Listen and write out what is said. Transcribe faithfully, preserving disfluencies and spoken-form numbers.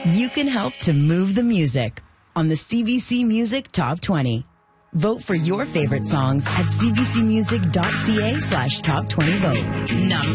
You can help to move the music on the C B C Music Top twenty. Vote for your favorite songs at cbcmusic.ca slash top 20 vote. Number